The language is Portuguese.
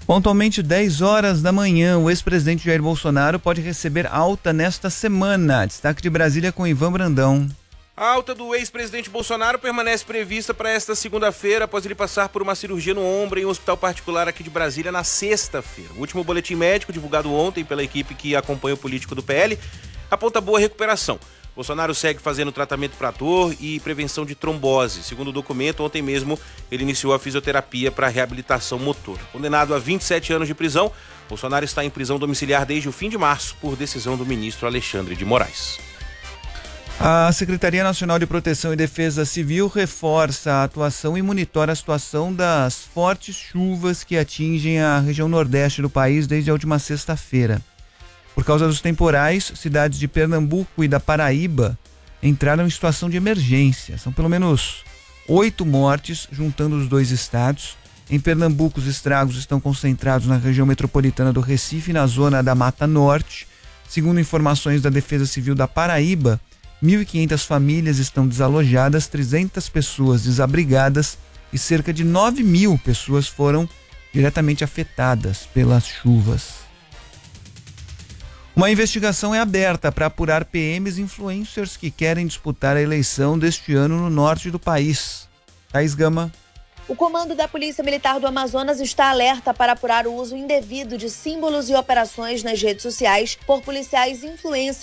Pontualmente 10 horas da manhã, o ex-presidente Jair Bolsonaro pode receber alta nesta semana. Destaque de Brasília com Ivan Brandão. A alta do ex-presidente Bolsonaro permanece prevista para esta segunda-feira, após ele passar por uma cirurgia no ombro em um hospital particular aqui de Brasília na sexta-feira. O último boletim médico, divulgado ontem pela equipe que acompanha o político do PL, aponta boa recuperação. Bolsonaro segue fazendo tratamento para dor e prevenção de trombose. Segundo o documento, ontem mesmo ele iniciou a fisioterapia para reabilitação motor. Condenado a 27 anos de prisão, Bolsonaro está em prisão domiciliar desde o fim de março, por decisão do ministro Alexandre de Moraes. A Secretaria Nacional de Proteção e Defesa Civil reforça a atuação e monitora a situação das fortes chuvas que atingem a região nordeste do país desde a última sexta-feira. Por causa dos temporais, cidades de Pernambuco e da Paraíba entraram em situação de emergência. São pelo menos 8 mortes, juntando os dois estados. Em Pernambuco, os estragos estão concentrados na região metropolitana do Recife e na zona da Mata Norte. Segundo informações da Defesa Civil da Paraíba, 1.500 famílias estão desalojadas, 300 pessoas desabrigadas e cerca de 9.000 pessoas foram diretamente afetadas pelas chuvas. Uma investigação é aberta para apurar PMs influencers que querem disputar a eleição deste ano no norte do país. Thaís Gama. O comando da Polícia Militar do Amazonas está alerta para apurar o uso indevido de símbolos e operações nas redes sociais por policiais influencers